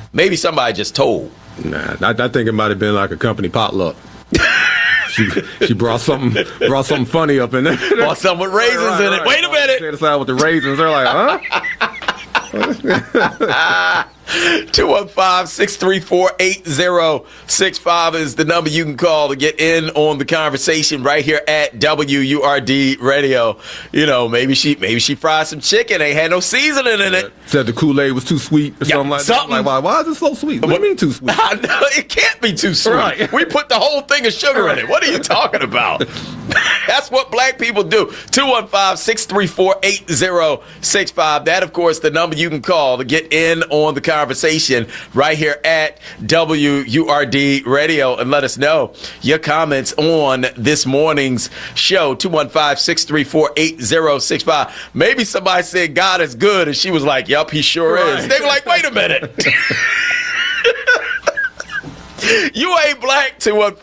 Maybe somebody just told. Nah, I think it might have been like a company potluck. She brought something funny up in there. Brought something with raisins in it. Wait a minute. Share this out with the raisins. They're like, huh? 215-634-8065 is the number you can call to get in on the conversation right here at WURD Radio. You know, maybe she fried some chicken, ain't had no seasoning in it. Said the Kool-Aid was too sweet or something like that. Like, why is it so sweet? What do you mean too sweet? I know, it can't be too sweet. Right. We put the whole thing of sugar in it. What are you talking about? That's what black people do. 215-634-8065. That, of course, the number you can call to get in on the conversation right here at WURD Radio and let us know your comments on this morning's show. 215-634-8065. Maybe somebody said God is good and she was like, yup, he sure is. They were like, wait a minute. You ain't black.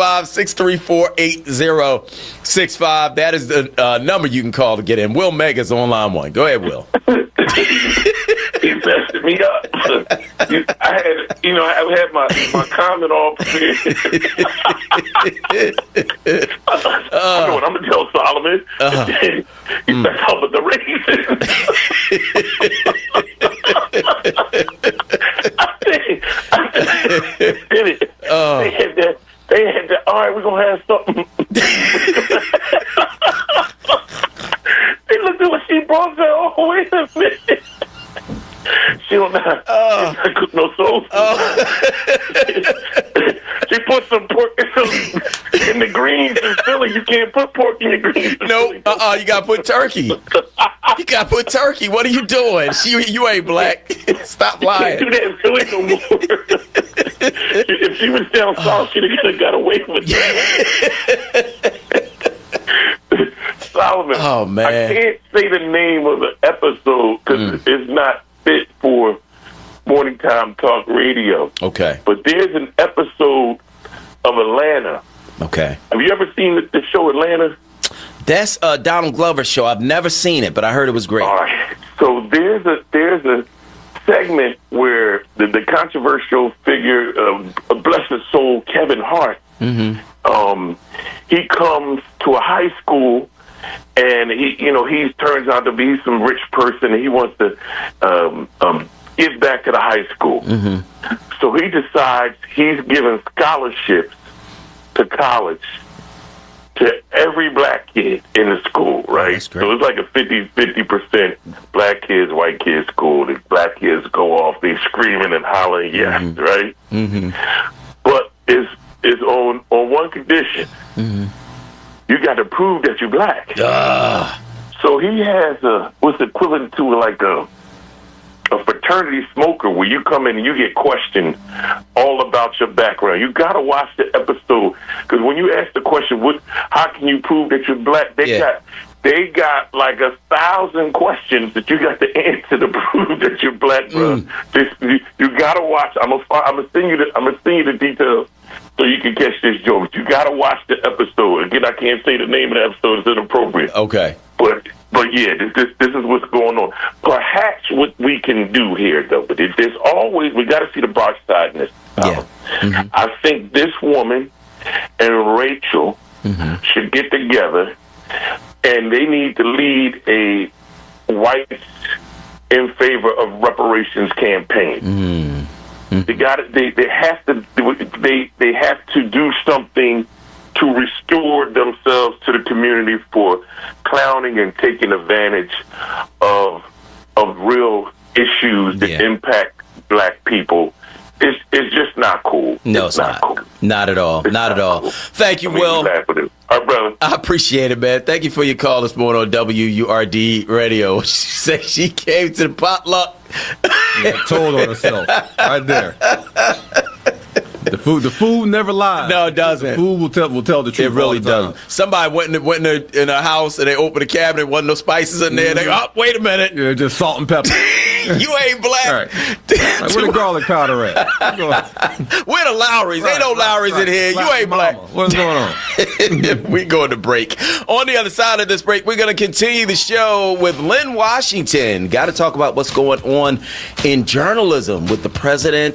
215-634-8065. That is the number you can call to get in. Will Mega's on line one. Go ahead, Will. He messed me up. I had my comment all prepared. I know what I'm gonna tell Solomon. He messed up with the raisins. They had that. All right, we're gonna have something. They looked at what she brought. Said, "Oh, wait a minute." She don't know how to cook no soul food. She put some pork in the greens in Philly. You can't put pork in your greens. No, you got to put turkey. You got to put turkey. What are you doing? You ain't black. Stop lying. You can't do that in Philly no more. If she was down south, she'd have got away with that. Solomon, oh, man. I can't say the name of the episode because it's not fit for morning time talk radio. Okay. But there's an episode of Atlanta. Okay. Have you ever seen the show Atlanta? That's a Donald Glover show. I've never seen it, but I heard it was great. All right. So there's a segment where the controversial figure of blessed soul Kevin Hart, he comes to a high school. And he turns out to be some rich person, and he wants to give back to the high school. So he decides he's giving scholarships to college to every black kid in the school, right? So it's like a 50% black kids, white kids school. The black kids go off, they screaming and hollering, yes, right? But it's on one condition. You got to prove that you're black. So he has what's equivalent to like a fraternity smoker where you come in and you get questioned all about your background. You got to watch the episode because when you ask the question, how can you prove that you're black? They got like 1,000 questions that you got to answer to prove that you're black, bro. You got to watch. I'm gonna send you the details. So you can catch this joke. You got to watch the episode. Again, I can't say the name of the episode. It's inappropriate. Okay. But yeah, this is what's going on. Perhaps what we can do here, though, but there's always, we got to see the bright side in this. Yeah. I think this woman and Rachel should get together, and they need to lead a whites in favor of reparations campaign. They have to do something to restore themselves to the community for clowning and taking advantage of real issues that impact black people. It's just not cool. No, it's not. Cool. Not at all. Not at all. Cool. Thank you, Will. All right, brother. I appreciate it, man. Thank you for your call this morning on WURD Radio. She said she came to the potluck. Told on herself right there. The food never lies. No, it doesn't. The food will tell the truth. It really doesn't. Somebody went in a house and they opened the cabinet. Wasn't no spices in there. They go, wait a minute. Yeah, just salt and pepper. You ain't black. Right. Like, where the garlic powder at? Where the Lowrys? Ain't no Lowrys in here. You ain't black. What's going on? We going to break. On the other side of this break, we're going to continue the show with Lynn Washington. Got to talk about what's going on in journalism with the president